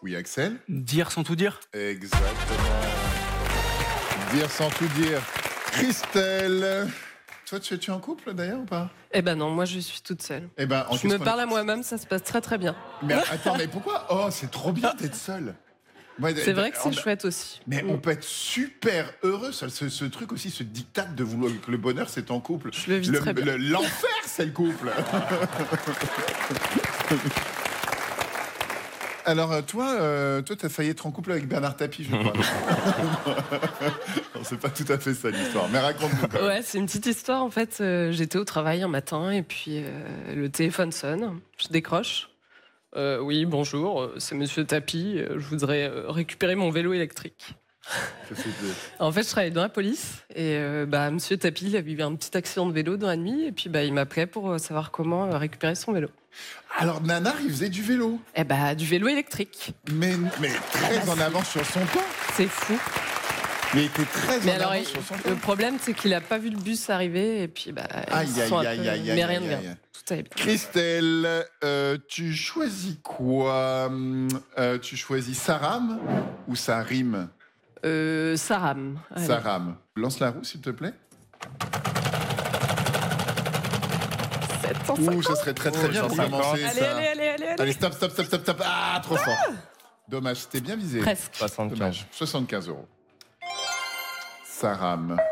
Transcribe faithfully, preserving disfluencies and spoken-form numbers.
Oui, Axel. Dire sans tout dire. Exactement. Dire sans tout dire. Christelle. Toi, tu es-tu en couple d'ailleurs ou pas? Eh ben non, moi je suis toute seule. Eh ben, en Je me qu'est-ce qu'on parle est- à moi-même, ça se passe très très bien. Mais attends, mais pourquoi? Oh, c'est trop bien d'être seule. Moi, C'est vrai que c'est on- chouette aussi. Mais Mm. on peut être super heureux. Ce, ce, ce truc aussi, ce diktat de vouloir que le bonheur, c'est en couple. Je le vis très bien. le- L'enfer, c'est le couple. Alors, euh, toi, euh, toi, t'as failli être en couple avec Bernard Tapie, je crois. Non, c'est pas tout à fait ça l'histoire. Mais raconte-nous quand même. Ouais, c'est une petite histoire en fait. Euh, j'étais au travail un matin et puis euh, le téléphone sonne. Je décroche. Euh, oui, bonjour, euh, c'est Monsieur Tapie. Euh, Je voudrais euh, récupérer mon vélo électrique. Que c'était- En fait, je travaillais dans la police et euh, bah, Monsieur Tapie il a eu un petit accident de vélo dans la nuit et puis bah, il m'appelait pour euh, savoir comment euh, récupérer son vélo. Alors, Nanar, il faisait du vélo. Eh bah, du vélo électrique. Mais, mais très en avance sur son temps. C'est fou. Mais il était très Mais en alors, avance il- sur son temps. le problème, c'est qu'il a pas vu le bus arriver et puis bah, Aïe, ils se sont aïe, un aïe, peu- aïe, mais aïe, rien de aïe, bien. aïe. Tout allait bien. Christelle, euh, tu choisis quoi? Euh, Tu choisis Saram ou Sarim? Euh, Saram. Allez. Saram. Lance la roue, s'il te plaît. sept cent cinquante. Ouh, ça serait très très Oh, bien pour cent cinquante. commencer Allez, ça. allez, allez, allez, allez. Allez, stop, stop, stop, stop, stop. Ah, trop fort. Dommage, c'était bien visé. Presque. soixante-quinze. Dommage. soixante-quinze euros. Saram.